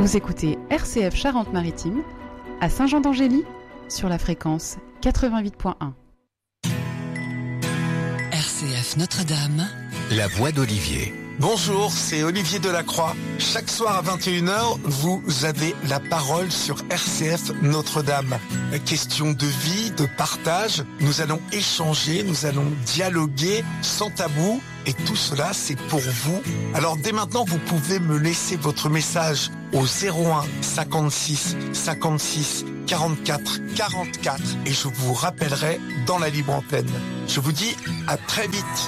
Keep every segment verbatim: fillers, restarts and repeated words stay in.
Vous écoutez R C F Charente-Maritime, à Saint-Jean-d'Angély, sur la fréquence quatre-vingt-huit point un. R C F Notre-Dame, la voix d'Olivier. Bonjour, c'est Olivier Delacroix. Chaque soir à vingt et une heures, vous avez la parole sur R C F Notre-Dame. Question de vie, de partage, nous allons échanger, nous allons dialoguer sans tabou. Et tout cela, c'est pour vous. Alors dès maintenant, vous pouvez me laisser votre message au zéro un cinquante-six cinquante-six quarante-quatre quarante-quatre et je vous rappellerai dans la libre antenne. Je vous dis à très vite.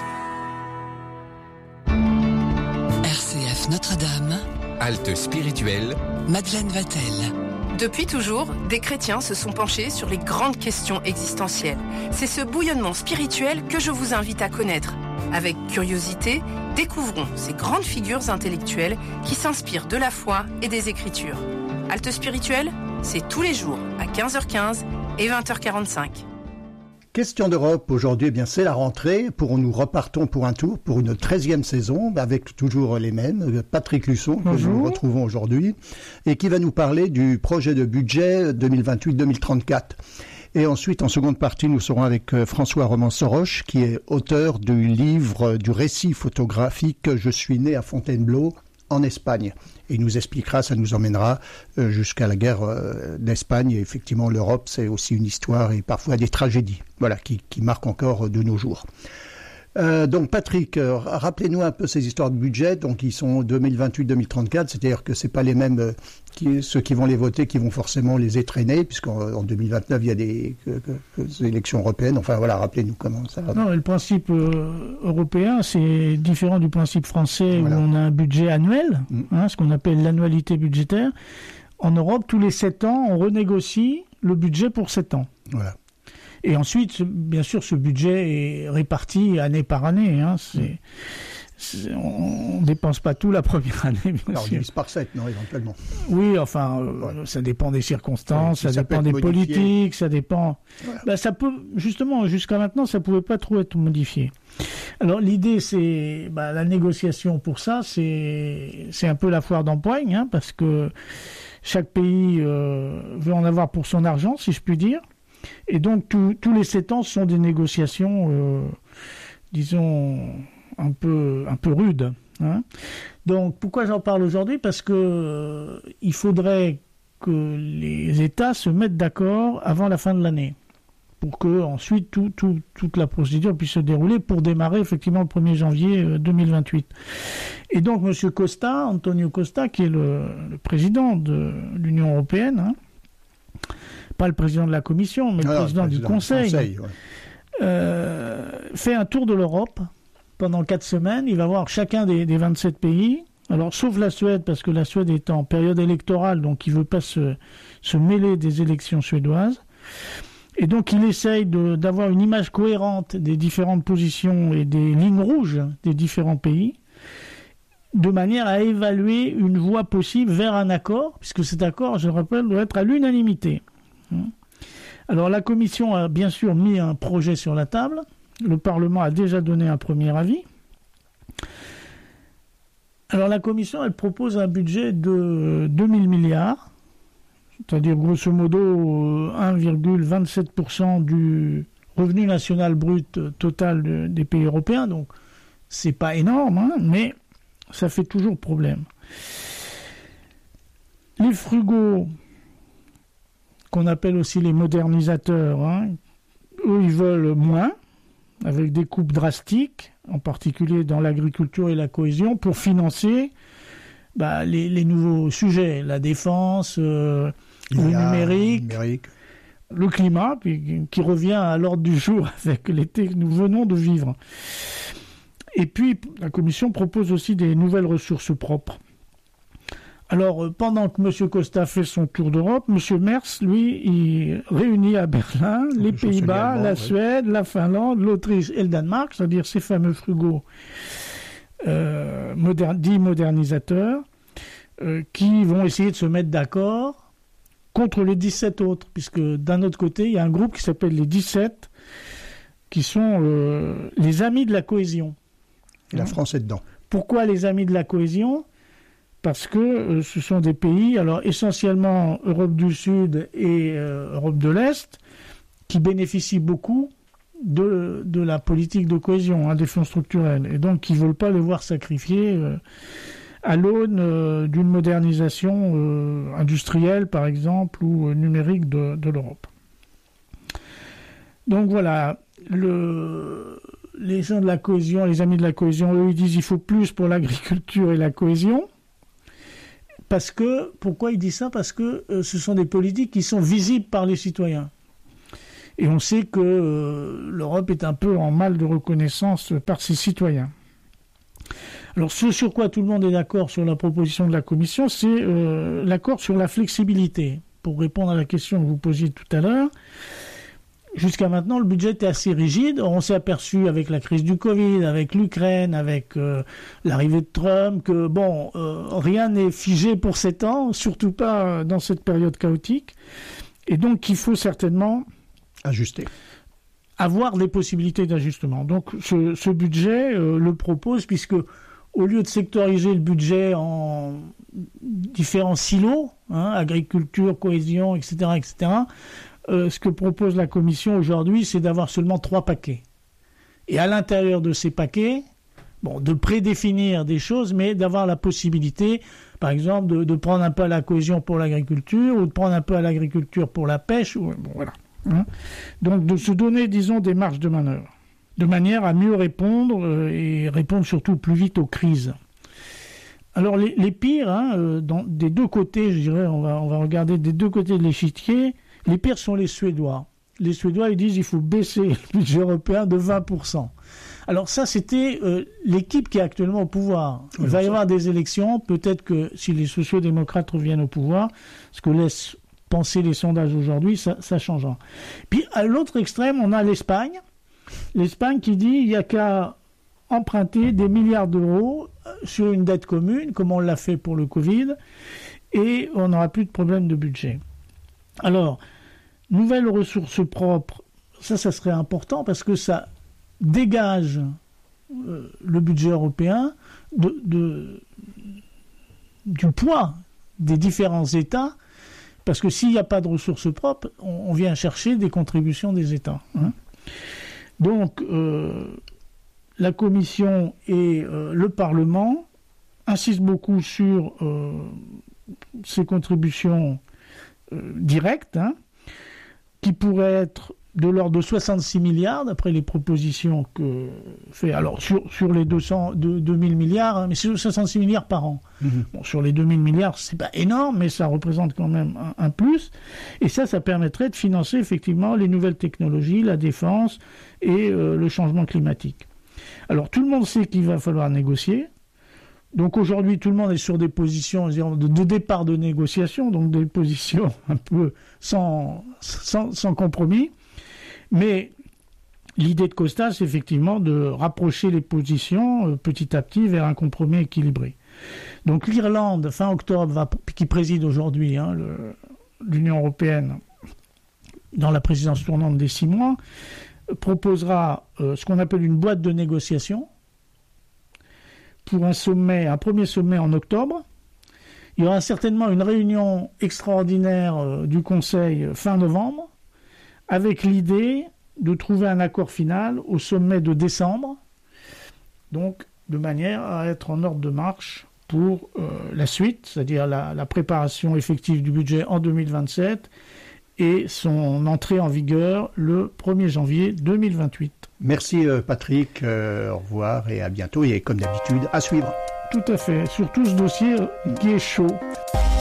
R C F Notre-Dame, halte spirituelle, Madeleine Vatel. Depuis toujours, des chrétiens se sont penchés sur les grandes questions existentielles. C'est ce bouillonnement spirituel que je vous invite à connaître. Avec curiosité, découvrons ces grandes figures intellectuelles qui s'inspirent de la foi et des Écritures. Halte spirituelle, c'est tous les jours à quinze heures quinze et vingt heures quarante-cinq. Question d'Europe, aujourd'hui, eh bien, c'est la rentrée. Pour, nous repartons pour un tour, pour une treizième saison, avec toujours les mêmes. Patrick Luçon, que nous retrouvons aujourd'hui, et qui va nous parler du projet de budget deux mille vingt-huit deux mille trente-quatre. Et ensuite, en seconde partie, nous serons avec François Romans-Soroche, qui est auteur du livre, du récit photographique « Je suis né à Fontainebleau » en Espagne. Et il nous expliquera, ça nous emmènera jusqu'à la guerre d'Espagne. Et effectivement, l'Europe, c'est aussi une histoire et parfois des tragédies, voilà, qui, qui marquent encore de nos jours. Euh, donc Patrick, euh, rappelez-nous un peu ces histoires de budget. Donc ils sont deux mille vingt-huit deux mille trente-quatre, c'est-à-dire que c'est pas les mêmes euh, qui, ceux qui vont les voter qui vont forcément les étraîner, puisqu'en en deux mille vingt-neuf il y a des, que, que, que, des élections européennes. Enfin voilà, rappelez-nous comment ça va. Non, le principe euh, européen, c'est différent du principe français, voilà, où on a un budget annuel, mmh. hein, ce qu'on appelle l'annualité budgétaire. En Europe, tous les sept ans, on renégocie le budget pour sept ans. Voilà. Et ensuite, bien sûr, ce budget est réparti année par année. Hein. C'est, mmh. c'est, on ne dépense pas tout la première année. Bien Alors, sûr. on divise par sept, non, éventuellement. Oui, enfin, euh, voilà. Ça dépend des circonstances, ouais, ça, ça dépend des modifié. politiques, ça dépend... Voilà. Bah, ça peut, justement, jusqu'à maintenant, ça ne pouvait pas trop être modifié. Alors, l'idée, c'est... Bah, la négociation pour ça, c'est, c'est un peu la foire d'empoigne, hein, parce que chaque pays euh, veut en avoir pour son argent, si je puis dire. Et donc, tout, tous les sept ans sont des négociations, euh, disons, un peu, un peu rudes. Hein. Donc, pourquoi j'en parle aujourd'hui ? Parce que euh, il faudrait que les États se mettent d'accord avant la fin de l'année, pour que ensuite tout, tout, toute la procédure puisse se dérouler pour démarrer effectivement le premier janvier deux mille vingt-huit. Et donc, M. Costa, Antonio Costa, qui est le, le président de l'Union européenne, hein, pas le président de la Commission, mais Alors, le président, président du Conseil, conseil ouais. euh, fait un tour de l'Europe pendant quatre semaines. Il va voir chacun des, des vingt-sept pays, alors sauf la Suède, parce que la Suède est en période électorale, donc il ne veut pas se, se mêler des élections suédoises. Et donc il essaye de, d'avoir une image cohérente des différentes positions et des lignes rouges des différents pays, de manière à évaluer une voie possible vers un accord, puisque cet accord, je le rappelle, doit être à l'unanimité. Alors la Commission a bien sûr mis un projet sur la table, le Parlement a déjà donné un premier avis. Alors la Commission, elle propose un budget de deux mille milliards, c'est-à-dire grosso modo un virgule vingt-sept pour cent du revenu national brut total des pays européens, donc c'est pas énorme, hein, mais ça fait toujours problème. Les frugaux, qu'on appelle aussi les modernisateurs, hein, eux ils veulent moins, avec des coupes drastiques, en particulier dans l'agriculture et la cohésion, pour financer bah, les, les nouveaux sujets, la défense, euh, le numérique, numérique, le climat, puis, qui revient à l'ordre du jour avec l'été que nous venons de vivre. Et puis la Commission propose aussi des nouvelles ressources propres. Alors, pendant que M. Costa fait son tour d'Europe, M. Merz, lui, il réunit à Berlin les Pays-Bas, la oui. Suède, la Finlande, l'Autriche et le Danemark, c'est-à-dire ces fameux frugaux euh, modern, dits modernisateurs, euh, qui vont essayer de se mettre d'accord contre les dix-sept autres, puisque d'un autre côté, il y a un groupe qui s'appelle les dix-sept, qui sont euh, les Amis de la cohésion. Et la France est dedans. Pourquoi les Amis de la cohésion ? parce que euh, ce sont des pays, alors essentiellement Europe du Sud et euh, Europe de l'Est, qui bénéficient beaucoup de, de la politique de cohésion, hein, des fonds structurels, et donc qui ne veulent pas les voir sacrifiés euh, à l'aune euh, d'une modernisation euh, industrielle, par exemple, ou euh, numérique de, de l'Europe. Donc voilà, le, les gens de la cohésion, les amis de la cohésion, eux, ils disent qu'il faut plus pour l'agriculture et la cohésion. Parce que, pourquoi ils disent ça ? Parce que euh, ce sont des politiques qui sont visibles par les citoyens. Et on sait que euh, l'Europe est un peu en mal de reconnaissance par ses citoyens. Alors, ce sur quoi tout le monde est d'accord sur la proposition de la Commission, c'est euh, l'accord sur la flexibilité. Pour répondre à la question que vous posiez tout à l'heure, jusqu'à maintenant, le budget était assez rigide. On s'est aperçu avec la crise du Covid, avec l'Ukraine, avec euh, l'arrivée de Trump, que bon, euh, rien n'est figé pour sept ans, surtout pas dans cette période chaotique. Et donc, il faut certainement ajuster, avoir des possibilités d'ajustement. Donc, ce, ce budget euh, le propose, puisque au lieu de sectoriser le budget en différents silos, hein, agriculture, cohésion, et cetera, et cetera, Euh, ce que propose la Commission aujourd'hui, c'est d'avoir seulement trois paquets. Et à l'intérieur de ces paquets, bon, de prédéfinir des choses, mais d'avoir la possibilité, par exemple, de, de prendre un peu à la cohésion pour l'agriculture, ou de prendre un peu à l'agriculture pour la pêche, ou, bon, voilà. Hein. Donc de se donner, disons, des marges de manœuvre, de manière à mieux répondre, euh, et répondre surtout plus vite aux crises. Alors les, les pires, hein, euh, dans, des deux côtés, je dirais, on va, on va regarder des deux côtés de l'échiquier. Les pires sont les Suédois. Les Suédois, ils disent qu'il faut baisser le budget européen de vingt pour cent. Alors ça, c'était euh, l'équipe qui est actuellement au pouvoir. Il va y avoir des élections. Peut-être que si les sociodémocrates reviennent au pouvoir, ce que laissent penser les sondages aujourd'hui, ça, ça changera. Puis à l'autre extrême, on a l'Espagne. L'Espagne qui dit qu'il n'y a qu'à emprunter des milliards d'euros sur une dette commune, comme on l'a fait pour le Covid, et on n'aura plus de problème de budget. Alors, nouvelles ressources propres, ça, ça serait important parce que ça dégage euh, le budget européen de, de, du poids des différents États, parce que s'il n'y a pas de ressources propres, on, on vient chercher des contributions des États. Hein. Donc, euh, la Commission et euh, le Parlement insistent beaucoup sur euh, ces contributions euh, directes, hein, qui pourraient être de l'ordre de soixante-six milliards, d'après les propositions que fait... Alors, sur, sur les deux cents, deux mille milliards, hein, mais c'est soixante-six milliards par an. Mmh. Bon, sur les deux mille milliards, c'est pas énorme, mais ça représente quand même un, un plus. Et ça, ça permettrait de financer effectivement les nouvelles technologies, la défense et euh, le changement climatique. Alors, tout le monde sait qu'il va falloir négocier. Donc, aujourd'hui, tout le monde est sur des positions de, de départ de négociation, donc des positions un peu sans, sans, sans compromis. Mais l'idée de Costa, c'est effectivement de rapprocher les positions euh, petit à petit vers un compromis équilibré. Donc l'Irlande, fin octobre, va, qui préside aujourd'hui hein, le, l'Union européenne dans la présidence tournante des six mois, proposera euh, ce qu'on appelle une boîte de négociation pour un sommet, un premier sommet en octobre. Il y aura certainement une réunion extraordinaire euh, du Conseil euh, fin novembre, avec l'idée de trouver un accord final au sommet de décembre, donc de manière à être en ordre de marche pour euh, la suite, c'est-à-dire la, la préparation effective du budget en deux mille vingt-sept et son entrée en vigueur le premier janvier deux mille vingt-huit. Merci euh, Patrick, euh, au revoir et à bientôt, et comme d'habitude, à suivre. Tout à fait, surtout ce dossier qui est chaud.